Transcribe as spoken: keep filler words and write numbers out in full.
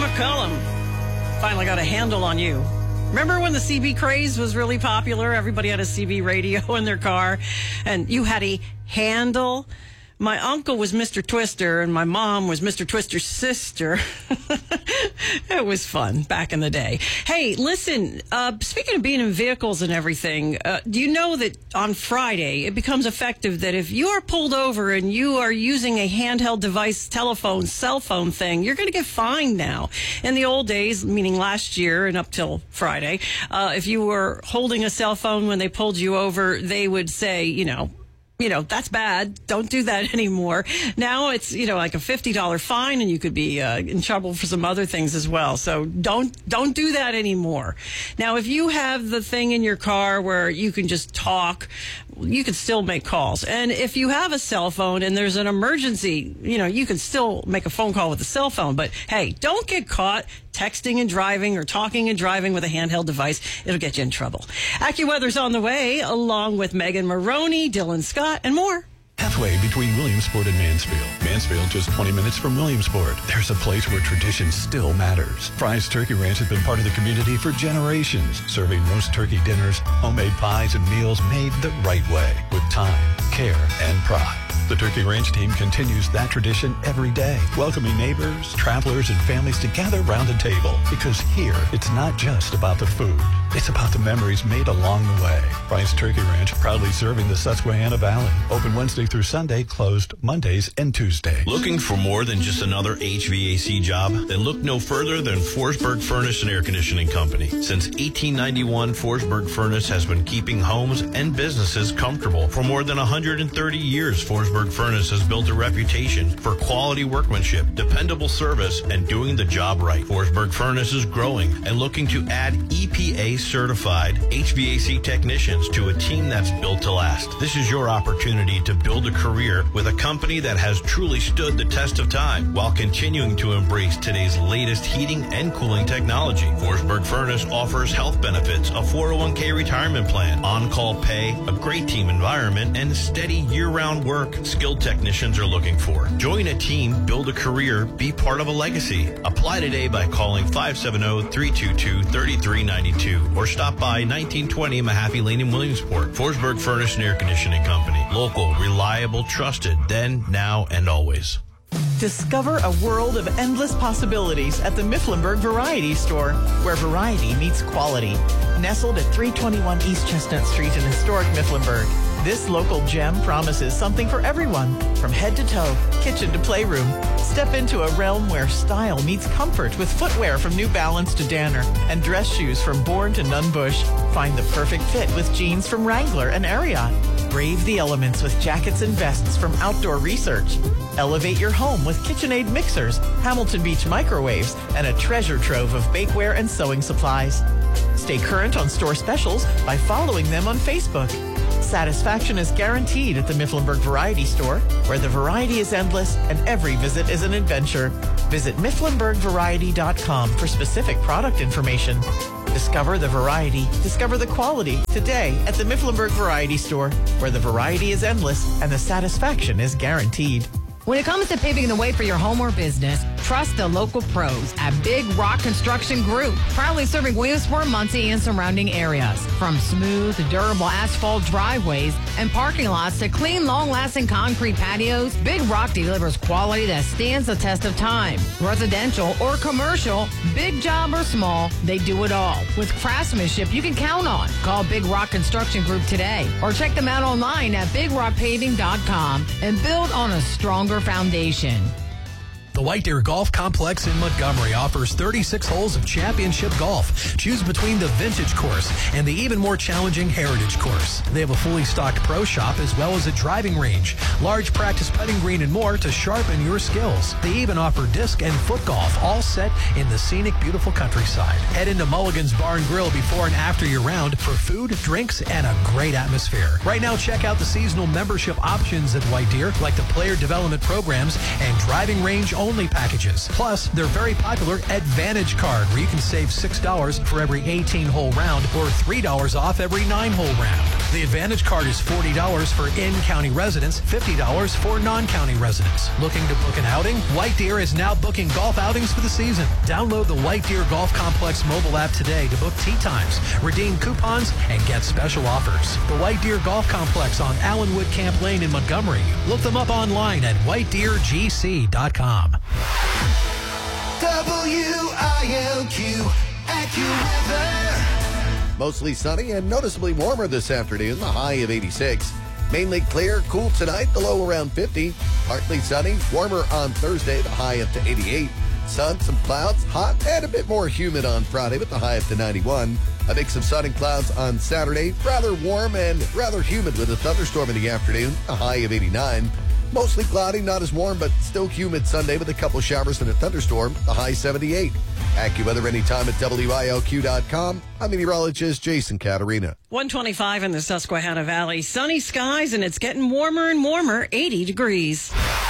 McCullum. Finally got a handle on you. Remember when the C B craze was really popular? Everybody had a C B radio in their car, and you had a handle. My uncle was Mister Twister, and my mom was Mister Twister's sister. It was fun back in the day. Hey, listen, uh, speaking of being in vehicles and everything, uh, do you know that on Friday it becomes effective that if you are pulled over and you are using a handheld device, telephone, cell phone thing, you're going to get fined now. In the old days, meaning last year and up till Friday, uh, if you were holding a cell phone when they pulled you over, they would say, you know, You know, that's bad. Don't do that anymore. Now it's, you know, like a fifty dollars fine, and you could be uh, in trouble for some other things as well. So don't don't do that anymore. Now, if you have the thing in your car where you can just talk, you can still make calls. And if you have a cell phone and there's an emergency, you know, you can still make a phone call with a cell phone. But hey, don't get caught texting and driving or talking and driving with a handheld device. It'll get you in trouble. AccuWeather's on the way, along with Megan Maroney, Dylan Scott, and more. Halfway between Williamsport and Mansfield. Mansfield, just twenty minutes from Williamsport. There's a place where tradition still matters. Fry's Turkey Ranch has been part of the community for generations, serving roast turkey dinners, homemade pies, and meals made the right way, with time, care, and pride. The Turkey Ranch team continues that tradition every day, welcoming neighbors, travelers, and families to gather around the table. Because here, it's not just about the food. It's about the memories made along the way. Fry's Turkey Ranch, proudly serving the Susquehanna Valley. Open Wednesday through Sunday, closed Mondays and Tuesdays. Looking for more than just another H V A C job? Then look no further than Forsberg Furnace and Air Conditioning Company. Since eighteen ninety-one, Forsberg Furnace has been keeping homes and businesses comfortable. For more than one hundred thirty years, Forsberg Furnace has built a reputation for quality workmanship, dependable service, and doing the job right. Forsberg Furnace is growing and looking to add E P A-certified H V A C technicians to a team that's built to last. This is your opportunity to build a career with a company that has truly stood the test of time while continuing to embrace today's latest heating and cooling technology. Forsberg Furnace offers health benefits, a four oh one k retirement plan, on-call pay, a great team environment, and steady year-round work skilled technicians are looking for. Join a team, build a career, be part of a legacy. Apply today by calling five seven zero, three two two, three three nine two or stop by nineteen twenty Mahaffey Lane in Williamsport. Forsberg Furnace and Air Conditioning Company. Local, reliable, trusted, then, now, and always. Discover a world of endless possibilities at the Mifflinburg Variety Store, where variety meets quality. Nestled at three twenty-one East Chestnut Street in historic Mifflinburg, this local gem promises something for everyone, from head to toe, kitchen to playroom. Step into a realm where style meets comfort with footwear from New Balance to Danner and dress shoes from Bourne to Nunn Bush. Find the perfect fit with jeans from Wrangler and Ariat. Brave the elements with jackets and vests from Outdoor Research. Elevate your home with KitchenAid mixers, Hamilton Beach microwaves, and a treasure trove of bakeware and sewing supplies. Stay current on store specials by following them on Facebook. Satisfaction is guaranteed at the Mifflinburg Variety Store, where the variety is endless and every visit is an adventure. Visit mifflinburg variety dot com for specific product information. Discover the variety, discover the quality today at the Mifflinburg Variety Store, where the variety is endless and the satisfaction is guaranteed. When it comes to paving the way for your home or business, trust the local pros at Big Rock Construction Group, proudly serving Williamsport, Muncie, and surrounding areas. From smooth, durable asphalt driveways and parking lots to clean, long-lasting concrete patios, Big Rock delivers quality that stands the test of time. Residential or commercial, big job or small, they do it all. With craftsmanship you can count on. Call Big Rock Construction Group today or check them out online at big rock paving dot com and build on a stronger foundation. The White Deer Golf Complex in Montgomery offers thirty-six holes of championship golf. Choose between the vintage course and the even more challenging heritage course. They have a fully stocked pro shop as well as a driving range, large practice putting green, and more to sharpen your skills. They even offer disc and foot golf, all set in the scenic, beautiful countryside. Head into Mulligan's Bar and Grill before and after your round for food, drinks, and a great atmosphere. Right now, check out the seasonal membership options at White Deer, like the player development programs and driving range only only packages. Plus, their very popular Advantage card, where you can save six dollars for every eighteen-hole round or three dollars off every nine-hole round. The Advantage card is forty dollars for in-county residents, fifty dollars for non-county residents. Looking to book an outing? White Deer is now booking golf outings for the season. Download the White Deer Golf Complex mobile app today to book tee times, redeem coupons, and get special offers. The White Deer Golf Complex on Allenwood Camp Lane in Montgomery. Look them up online at white deer g c dot com. W I L Q, AccuWeather. Mostly sunny and noticeably warmer this afternoon, the high of eighty-six. Mainly clear, cool tonight, the low around fifty. Partly sunny, warmer on Thursday, the high up to eighty-eight. Sun, some clouds, hot, and a bit more humid on Friday with the high up to ninety-one. A mix of sun and clouds on Saturday, rather warm and rather humid with a thunderstorm in the afternoon, a high of eighty-nine. Mostly cloudy, not as warm, but still humid Sunday with a couple showers and a thunderstorm, the high seventy-eight. AccuWeather anytime at W I L Q dot com. I'm meteorologist Jason Caterina. one twenty-five in the Susquehanna Valley. Sunny skies, and it's getting warmer and warmer, eighty degrees.